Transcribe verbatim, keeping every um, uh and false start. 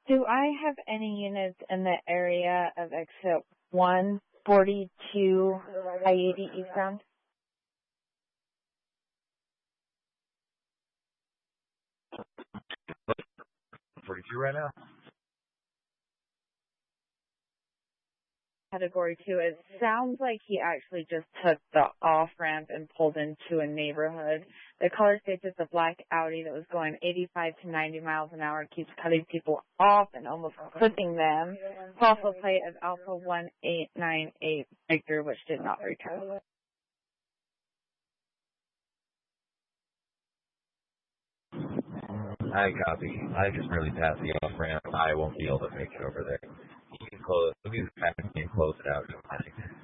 Do I have any units in the area of exit one forty-two I eighty eastbound? forty-two right now? Category two. It sounds like he actually just took the off-ramp and pulled into a neighborhood. The color states it's a black Audi that was going eighty-five to ninety miles an hour. It keeps cutting people off and almost clipping them. Parcel plate of Alpha one eight nine eight Victor, which did not return. I copy. I just really passed the off ramp. I won't be able to make it over there. You can close. You can close it out.